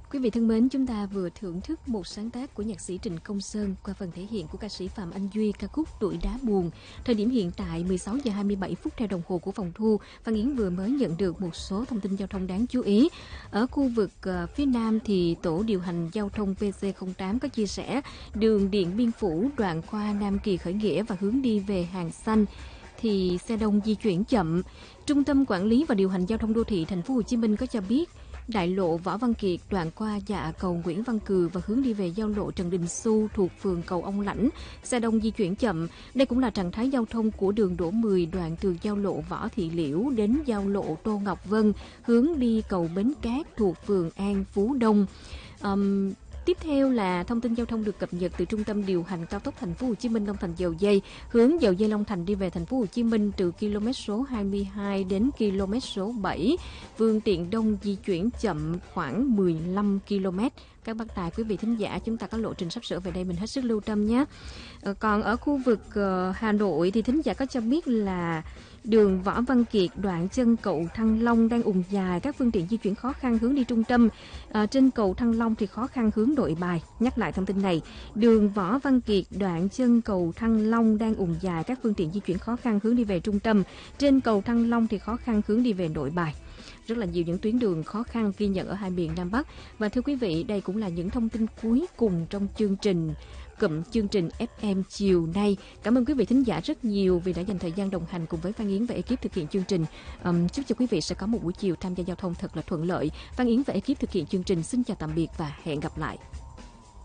Quý vị thân mến, chúng ta vừa thưởng thức một sáng tác của nhạc sĩ Trịnh Công Sơn qua phần thể hiện của ca sĩ Phạm Anh Duy, ca khúc Tuổi Đá Buồn. Thời điểm hiện tại 16 giờ 27 phút theo đồng hồ của phòng thu. Phan Yến vừa mới nhận được một số thông tin giao thông đáng chú ý. Ở khu vực phía Nam thì tổ điều hành giao thông PC08 có chia sẻ đường Điện Biên Phủ đoạn qua Nam Kỳ Khởi Nghĩa và hướng đi về Hàng Xanh thì xe đông di chuyển chậm. Trung tâm Quản lý và Điều hành Giao thông Đô thị Thành phố Hồ Chí Minh có cho biết đại lộ Võ Văn Kiệt đoạn qua dạ cầu Nguyễn Văn Cừ và hướng đi về giao lộ Trần Đình Xu thuộc phường Cầu Ông Lãnh, xe đông di chuyển chậm. Đây cũng là trạng thái giao thông của đường Đỗ 10 đoạn từ giao lộ Võ Thị Liễu đến giao lộ Tô Ngọc Vân hướng đi cầu Bến Cát thuộc phường An Phú Đông. Tiếp theo là thông tin giao thông được cập nhật từ Trung tâm điều hành cao tốc Thành phố Hồ Chí Minh Long Thành Dầu Dây, hướng Dầu Dây Long Thành đi về Thành phố Hồ Chí Minh từ km số 22 đến km số 7, phương tiện đông di chuyển chậm khoảng 15 km. Các bác tài, quý vị thính giả, chúng ta có lộ trình sắp sửa về đây mình hết sức lưu tâm nhé. Còn ở khu vực Hà Nội thì thính giả có cho biết là đường Võ Văn Kiệt đoạn chân cầu Thăng Long đang ùn dài, các phương tiện di chuyển khó khăn hướng đi trung tâm. Trên cầu Thăng Long thì khó khăn hướng Nội Bài. Nhắc lại thông tin này, đường Võ Văn Kiệt đoạn chân cầu Thăng Long đang ùn dài, các phương tiện di chuyển khó khăn hướng đi về trung tâm. Trên cầu Thăng Long thì khó khăn hướng đi về Nội Bài. Rất là nhiều những tuyến đường khó khăn ghi nhận ở hai miền Nam Bắc. Và thưa quý vị, đây cũng là những thông tin cuối cùng trong chương trình FM chiều nay. Cảm ơn quý vị thính giả rất nhiều vì đã dành thời gian đồng hành cùng với Phan Yến và ekip thực hiện chương trình. Chúc cho quý vị sẽ có một buổi chiều tham gia giao thông thật là thuận lợi. Phan Yến và ekip thực hiện chương trình xin chào tạm biệt và hẹn gặp lại.